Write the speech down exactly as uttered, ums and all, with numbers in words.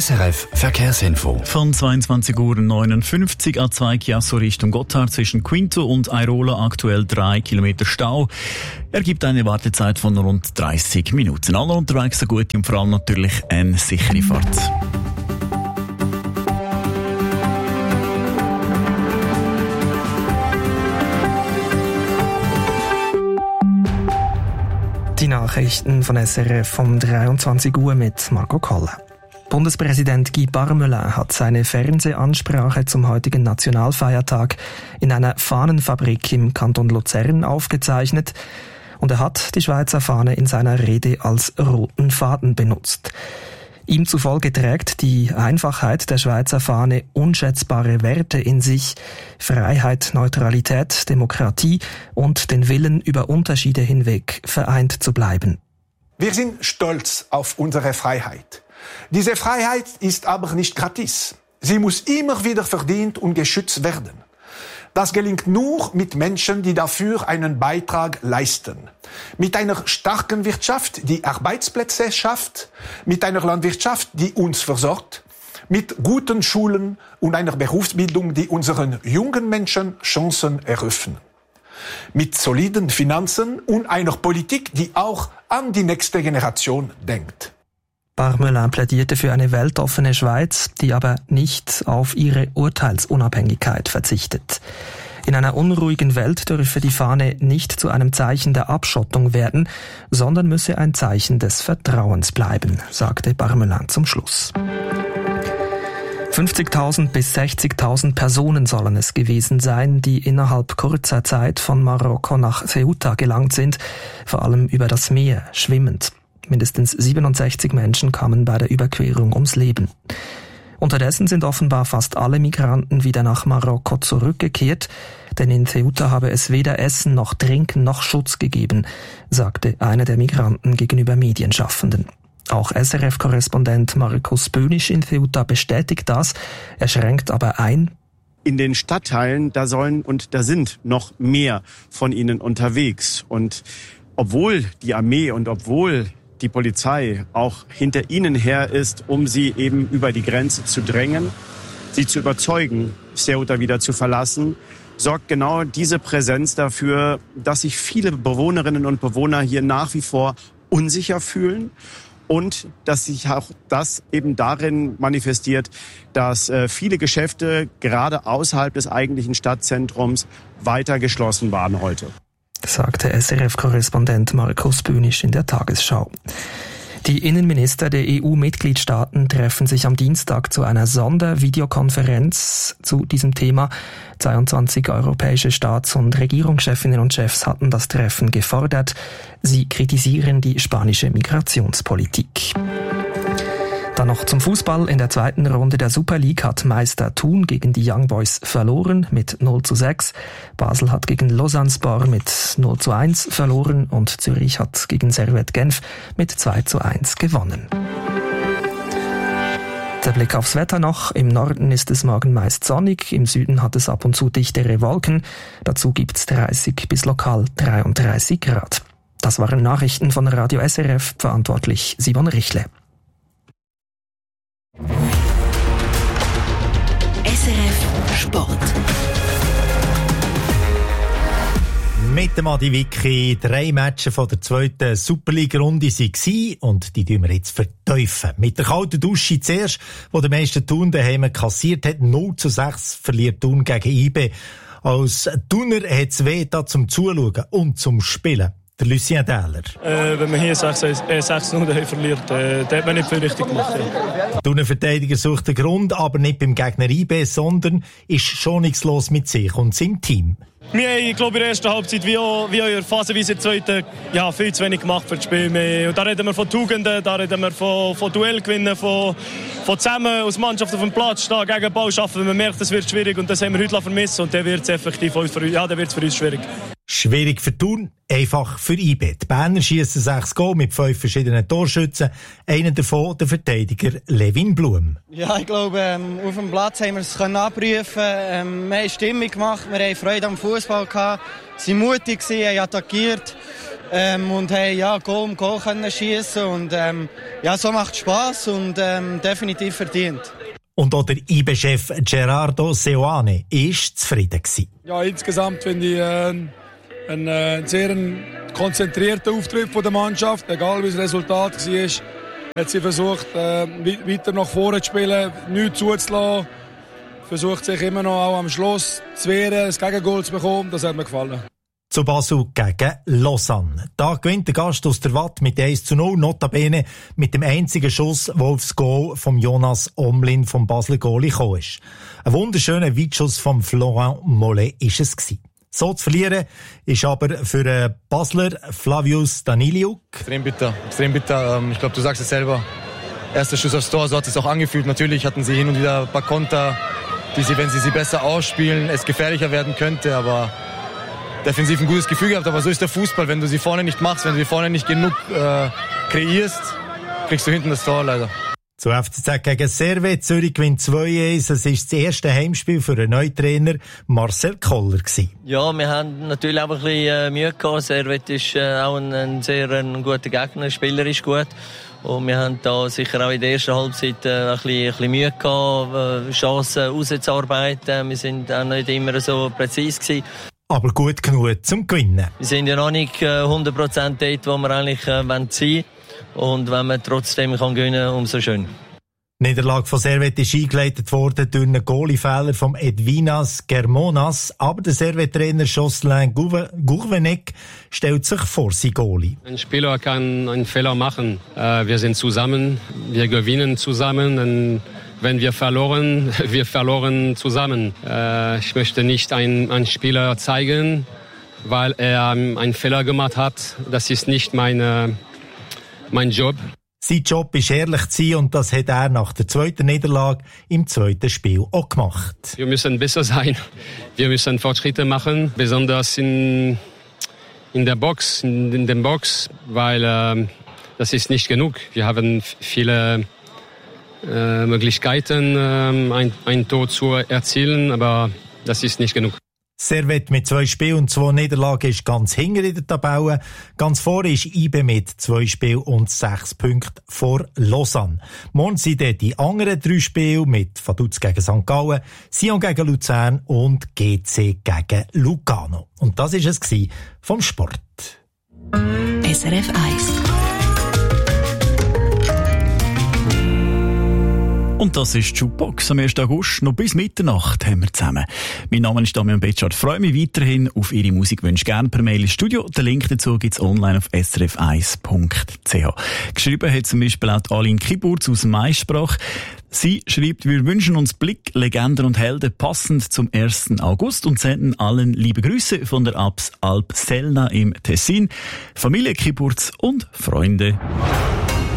S R F Verkehrsinfo. Von zweiundzwanzig Uhr neunundfünfzig A zwei Chiasso Richtung Gotthard zwischen Quinto und Airola aktuell drei Kilometer Stau. Ergibt eine Wartezeit von rund dreißig Minuten. Alle unterwegs eine gute und vor allem natürlich eine sichere Fahrt. Die Nachrichten von S R F vom dreiundzwanzig Uhr mit Marco Koller. Bundespräsident Guy Parmelin hat seine Fernsehansprache zum heutigen Nationalfeiertag in einer Fahnenfabrik im Kanton Luzern aufgezeichnet und er hat die Schweizer Fahne in seiner Rede als roten Faden benutzt. Ihm zufolge trägt die Einfachheit der Schweizer Fahne unschätzbare Werte in sich: Freiheit, Neutralität, Demokratie und den Willen, über Unterschiede hinweg vereint zu bleiben. Wir sind stolz auf unsere Freiheit. Diese Freiheit ist aber nicht gratis. Sie muss immer wieder verdient und geschützt werden. Das gelingt nur mit Menschen, die dafür einen Beitrag leisten. Mit einer starken Wirtschaft, die Arbeitsplätze schafft, mit einer Landwirtschaft, die uns versorgt, mit guten Schulen und einer Berufsbildung, die unseren jungen Menschen Chancen eröffnen. Mit soliden Finanzen und einer Politik, die auch an die nächste Generation denkt. Parmelin plädierte für eine weltoffene Schweiz, die aber nicht auf ihre Urteilsunabhängigkeit verzichtet. In einer unruhigen Welt dürfe die Fahne nicht zu einem Zeichen der Abschottung werden, sondern müsse ein Zeichen des Vertrauens bleiben, sagte Parmelin zum Schluss. fünfzigtausend bis sechzigtausend Personen sollen es gewesen sein, die innerhalb kurzer Zeit von Marokko nach Ceuta gelangt sind, vor allem über das Meer, schwimmend. Mindestens siebenundsechzig Menschen kamen bei der Überquerung ums Leben. Unterdessen sind offenbar fast alle Migranten wieder nach Marokko zurückgekehrt, denn in Ceuta habe es weder Essen noch Trinken noch Schutz gegeben, sagte einer der Migranten gegenüber Medienschaffenden. Auch S R F-Korrespondent Markus Bönisch in Ceuta bestätigt das, er schränkt aber ein: In den Stadtteilen, da sollen und da sind noch mehr von ihnen unterwegs. Und obwohl die Armee und obwohl die Polizei auch hinter ihnen her ist, um sie eben über die Grenze zu drängen, sie zu überzeugen, Ceuta wieder zu verlassen, sorgt genau diese Präsenz dafür, dass sich viele Bewohnerinnen und Bewohner hier nach wie vor unsicher fühlen und dass sich auch das eben darin manifestiert, dass äh, viele Geschäfte gerade außerhalb des eigentlichen Stadtzentrums weiter geschlossen waren heute. Sagte S R F-Korrespondent Markus Bönisch in der Tagesschau. Die Innenminister der E U-Mitgliedstaaten treffen sich am Dienstag zu einer Sondervideokonferenz zu diesem Thema. zweiundzwanzig europäische Staats- und Regierungschefinnen und Chefs hatten das Treffen gefordert. Sie kritisieren die spanische Migrationspolitik. Dann noch zum Fußball. In der zweiten Runde der Super League hat Meister Thun gegen die Young Boys verloren mit null zu sechs. Basel hat gegen Lausanne-Sport mit null zu eins verloren und Zürich hat gegen Servette Genf mit zwei zu eins gewonnen. Der Blick aufs Wetter noch. Im Norden ist es morgen meist sonnig, im Süden hat es ab und zu dichtere Wolken. Dazu gibt's dreißig bis lokal dreiunddreißig Grad. Das waren Nachrichten von Radio S R F, verantwortlich Simon Richle. S R F Sport. Mit dem Adi Wicki, drei Matches von der zweiten Superliga-Runde waren und die tun wir jetzt verteufeln. Mit der kalten Dusche zuerst, wo der meiste Thun daheim kassiert hat, null zu sechs verliert Thun gegen I B. Als Thuner hat es weh da zum Zuschauen und zum Spielen. Der Lucien Dähler. Äh, wenn man hier sechs null äh, verliert, äh, dann hat man nicht viel richtig gemacht. Ja. Der Verteidiger sucht den Grund, aber nicht beim Gegner I B, sondern ist schonungslos mit sich und seinem Team. Wir haben, ich glaube, in der ersten Halbzeit wie auch, wie auch in der phasenweise zweiten ja, viel zu wenig gemacht für das Spiel. Wir, und da reden wir von Tugenden, da reden wir von, von Duellgewinnen, von, von zusammen als Mannschaft auf dem Platz stehen, gegen den Ball schaffen. Man merkt, es wird schwierig und das haben wir heute vermisst und dann wird es effektiv für, ja, dann wird's für uns schwierig. Schwierig für Thun, einfach für I B. Die Berner schiessen sechs Goal mit fünf verschiedenen Torschützen. Einer davon der Verteidiger Levin Blum. Ja, ich glaube, ähm, auf dem Platz haben wir es abrufen. Ähm, wir haben Stimmung gemacht, wir haben Freude am Fußball gehabt, sind mutig gewesen, haben attackiert. ähm, und haben ja, Goal um Goal können schiessen und ähm, ja, so macht Spass und ähm, definitiv verdient. Und auch der I B-Chef Gerardo Seoane war zufrieden gewesen. Ja, insgesamt finde ich äh, einen äh, sehr konzentrierten Auftritt von der Mannschaft. Egal wie das Resultat war, hat sie versucht, äh, weiter nach vorne zu spielen, nichts zuzulassen. Versucht sich immer noch auch am Schluss zu wehren, das Gegengol zu bekommen. Das hat mir gefallen. Zu Basel gegen Lausanne. Da gewinnt der Gast aus der Watt mit eins zu null, notabene mit dem einzigen Schuss, der aufs Goal von Jonas Omlin vom Basler Goalie gekommen ist. Ein wunderschöner Weitschuss von Florent Mollet ist es gewesen. So zu verlieren ist aber für den Basler Flavius Daniliuk extrem bitter, extrem bitter. Ich glaube, du sagst es selber. Erster Schuss aufs Tor, so hat es auch angefühlt. Natürlich hatten sie hin und wieder ein paar Konter, die sie, wenn sie sie besser ausspielen, es gefährlicher werden könnte, aber defensiv ein gutes Gefühl gehabt, aber so ist der Fußball. Wenn du sie vorne nicht machst, wenn du sie vorne nicht genug äh, kreierst, kriegst du hinten das Tor leider. Zu F C Z gegen Servet. Zürich gewinnt zwei eins. Es war das erste Heimspiel für den neuen Trainer Marcel Koller gewesen. Ja, wir haben natürlich auch ein bisschen äh, Mühe gehabt. Servet ist äh, auch ein, ein sehr ein guter Gegner, spielerisch gut. Und wir haben da sicher auch in der ersten Halbzeit äh, ein, bisschen, ein bisschen Mühe gehabt, äh, Chancen rauszuarbeiten. Wir sind auch nicht immer so präzise gewesen. Aber gut genug zum Gewinnen. Wir sind ja noch nicht äh, hundert Prozent dort, wo wir eigentlich äh, sein wollen. Und wenn man trotzdem kann gewinnen kann, umso schön. Die Niederlage von Servet ist eingeleitet worden durch einen Goalie-Fehler von Edvinas Germonas. Aber der Servet-Trainer Jocelyn Gourvenec stellt sich vor sein Goalie. Ein Spieler kann einen Fehler machen. Wir sind zusammen, wir gewinnen zusammen. Und wenn wir verloren, wir verloren zusammen. Ich möchte nicht einen, einen Spieler zeigen, weil er einen Fehler gemacht hat. Das ist nicht meine, mein Job. Sein Job ist ehrlich zu sein und das hat er nach der zweiten Niederlage im zweiten Spiel auch gemacht. Wir müssen besser sein. Wir müssen Fortschritte machen, besonders in, in der Box, in, in der Box, weil äh, das ist nicht genug. Wir haben viele äh, Möglichkeiten, äh, ein, ein Tor zu erzielen, aber das ist nicht genug. Servet mit zwei Spielen und zwei Niederlagen ist ganz hinten in der Tabelle. Ganz vorne ist I B mit zwei Spielen und sechs Punkten vor Lausanne. Morgen sind dann die anderen drei Spiele mit Vaduz gegen Sankt Gallen, Sion gegen Luzern und G C gegen Lugano. Und das war es vom Sport. S R F eins. Und das ist die Jukebox am ersten August. Noch bis Mitternacht haben wir zusammen. Mein Name ist Damian Betschart. Ich freue mich weiterhin auf Ihre Musikwünsche. Gerne per Mail ins Studio. Den Link dazu gibt es online auf s r f eins punkt c h. Geschrieben hat zum Beispiel auch Aline Kiburz aus Maisprach. Sie schreibt, wir wünschen uns Blick, Legenden und Helden passend zum ersten August und senden allen liebe Grüße von der Alp Selna im Tessin, Familie Kiburz und Freunde.